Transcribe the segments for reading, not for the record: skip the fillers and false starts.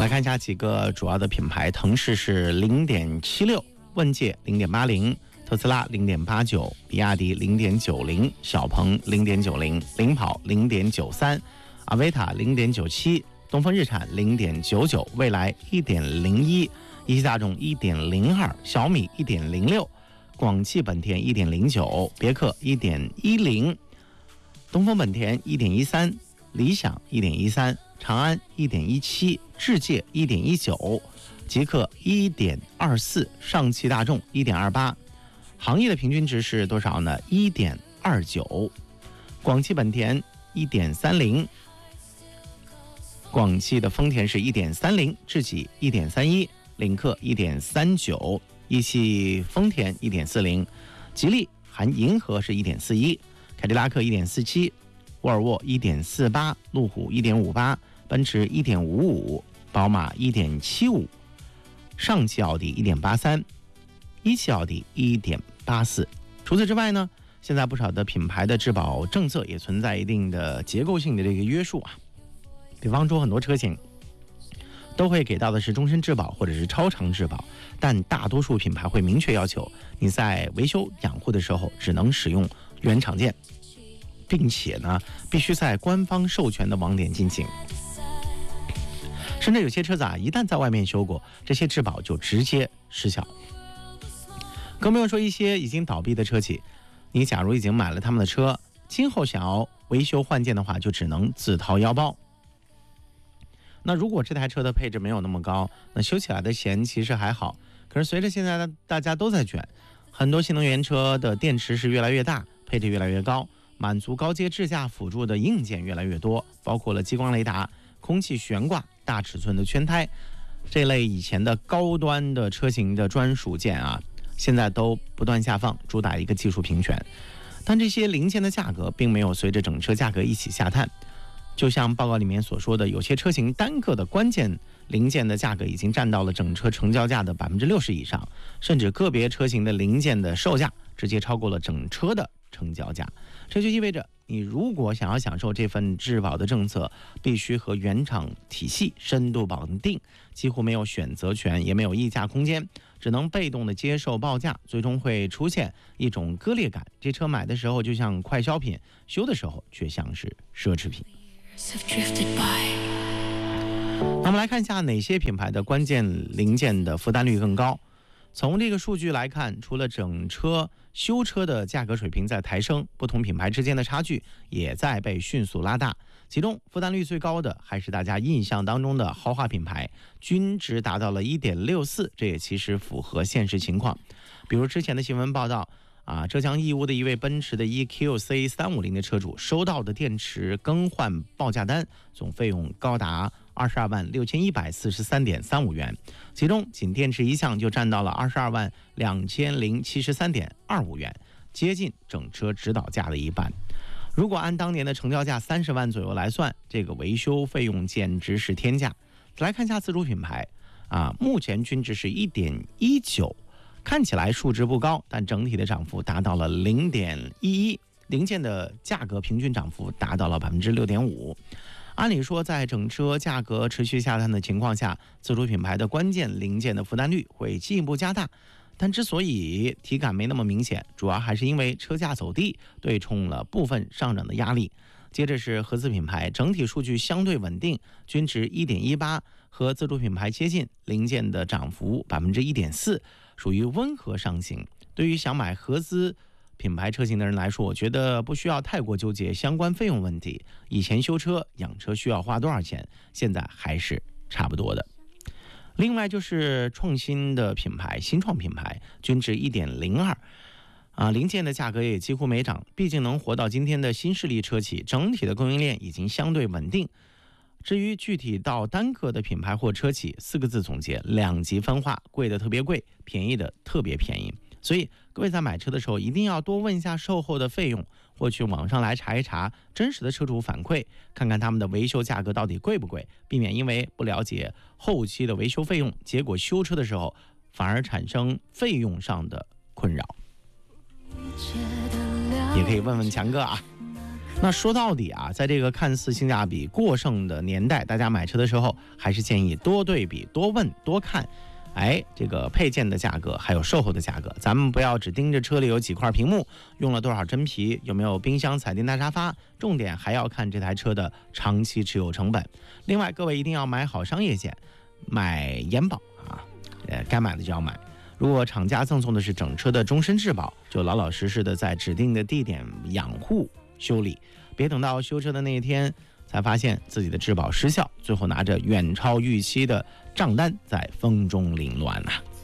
来看一下几个主要的品牌，腾势是 0.76， 问界 0.80， 特斯拉 0.89， 比亚迪 0.90， 小鹏 0.90， 领跑 0.93， 阿维塔 0.97， 东风日产 0.99， 蔚来 1.01， 一汽大众 1.02， 小米 1.06， 广汽本田 1.09， 别克 1.10， 东风本田 1.13， 理想 1.13， 长安 1.17， 智界 1.19， 极氪 1.24， 上汽大众 1.28， 行业的平均值是多少呢？ 1.29， 广汽本田 1.30， 广汽的丰田是 1.30， 智己 1.31， 领克 1.39， 一汽丰田 1.40， 吉利含银河是 1.41， 凯迪拉克 1.47， 沃尔沃 1.48， 路虎 1.58， 奔驰 1.55， 宝马 1.75， 上汽奥迪 1.83， 一汽奥迪 1.84。 除此之外呢，现在不少的品牌的质保政策也存在一定的结构性的这个约束啊。比方说很多车型都会给到的是终身质保或者是超长质保，但大多数品牌会明确要求你在维修养护的时候只能使用原厂件，并且呢必须在官方授权的网点进行。甚至有些车子一旦在外面修过，这些质保就直接失效。更不用说一些已经倒闭的车企，你假如已经买了他们的车，今后想要维修换件的话，就只能自掏腰包。那如果这台车的配置没有那么高，那修起来的钱其实还好。可是随着现在大家都在卷，很多新能源车的电池是越来越大，配置越来越高，满足高阶智驾辅助的硬件越来越多，包括了激光雷达、空气悬挂、大尺寸的圈胎，这类以前的高端的车型的专属件现在都不断下放，主打一个技术平权。但这些零件的价格并没有随着整车价格一起下探。就像报告里面所说的，有些车型单个的关键零件的价格已经占到了整车成交价的 60% 以上，甚至个别车型的零件的售价直接超过了整车的成交价。这就意味着你如果想要享受这份质保的政策，必须和原厂体系深度绑定，几乎没有选择权，也没有议价空间，只能被动的接受报价，最终会出现一种割裂感。这车买的时候就像快消品，修的时候却像是奢侈品。那我们来看一下哪些品牌的关键零件的负担率更高。从这个数据来看，除了整车修车的价格水平在抬升，不同品牌之间的差距也在被迅速拉大。其中负担率最高的还是大家印象当中的豪华品牌，均值达到了 1.64， 这也其实符合现实情况。比如之前的新闻报道浙江义乌的一位奔驰的 EQC 350的车主收到的电池更换报价单总费用高达226143.35元，其中仅电池一项就占到了222073.25元，接近整车指导价的一半。如果按当年的成交价30万左右来算，这个维修费用简直是天价。再来看一下自主品牌目前均值是 1.19，看起来数值不高，但整体的涨幅达到了 0.11%， 零件的价格平均涨幅达到了 6.5%。 按理说在整车价格持续下探的情况下，自主品牌的关键零件的负担率会进一步加大，但之所以体感没那么明显，主要还是因为车价走低对冲了部分上涨的压力。接着是合资品牌，整体数据相对稳定，均值 1.18， 和自主品牌接近，零件的涨幅 1.4%， 属于温和上行。对于想买合资品牌车型的人来说，我觉得不需要太过纠结相关费用问题。以前修车养车需要花多少钱，现在还是差不多的。另外就是创新的品牌，新创品牌均值 1.02，零件的价格也几乎没涨，毕竟能活到今天的新势力车企，整体的供应链已经相对稳定。至于具体到单个的品牌或车企，4个字总结：两极分化，贵的特别贵，便宜的特别便宜。所以各位在买车的时候一定要多问一下售后的费用，或去网上来查一查真实的车主反馈，看看他们的维修价格到底贵不贵，避免因为不了解后期的维修费用，结果修车的时候反而产生费用上的困扰。也可以问问强哥那说到底啊，在这个看似性价比过剩的年代，大家买车的时候还是建议多对比、多问、多看。这个配件的价格还有售后的价格，咱们不要只盯着车里有几块屏幕，用了多少真皮，有没有冰箱、彩电、大沙发，重点还要看这台车的长期持有成本。另外，各位一定要买好商业险，买延保啊，该买的就要买。如果厂家赠送的是整车的终身质保，就老老实实的在指定的地点养护修理，别等到修车的那一天才发现自己的质保失效，最后拿着远超预期的账单在风中凌乱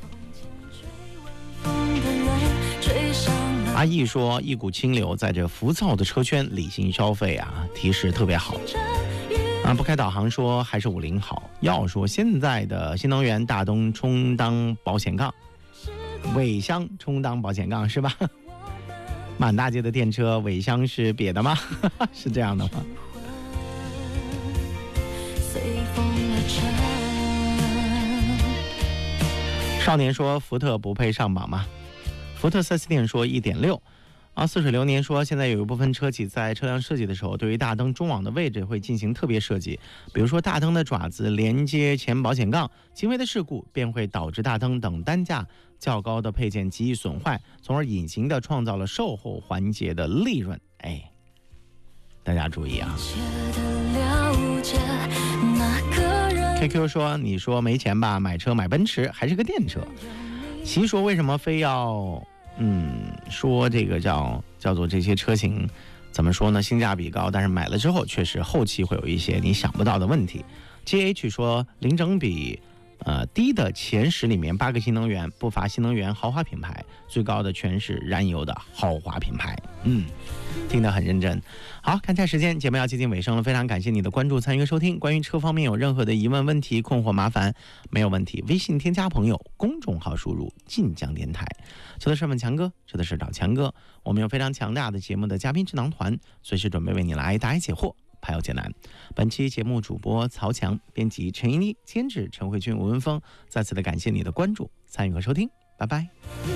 阿义说，一股清流在这浮躁的车圈理性消费啊，提示特别好不开导航说还是50好。要说现在的新能源，大灯充当保险杠，尾箱充当保险杠是吧？满大街的电车尾箱是瘪的吗？是这样的吗？少年说福特不配上榜吗？福特4S店说1.6似水流年说，现在有一部分车企在车辆设计的时候，对于大灯中网的位置会进行特别设计，比如说大灯的爪子连接前保险杠，轻微的事故便会导致大灯等单价较高的配件极易损坏，从而隐形的创造了售后环节的利润。大家注意啊。QQ 说，你说没钱吧，买车买奔驰还是个电车。其说为什么非要说这个叫做这些车型怎么说呢，性价比高，但是买了之后确实后期会有一些你想不到的问题。 GH 说，零整比低的前10里面8个新能源，不乏新能源豪华品牌，最高的全是燃油的豪华品牌。听得很认真。好，看一下时间，节目要接近尾声了，非常感谢你的关注、参与和收听。关于车方面有任何的疑问、问题、困惑、麻烦，没有问题，微信添加朋友，公众号输入晋江电台。说的是问强哥，说的是找强哥。我们有非常强大的节目的嘉宾智囊团，随时准备为你来答疑解惑，排忧解难。本期节目主播曹强，编辑陈一妮，监制陈慧君、吴文峰。再次的感谢你的关注、参与和收听，拜拜。